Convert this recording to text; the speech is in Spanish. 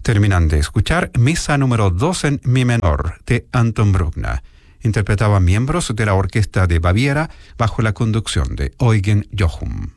Terminan de escuchar Misa número 2 en Mi menor de Anton Bruckner. Interpretaban miembros de la Orquesta de Baviera bajo la conducción de Eugen Jochum.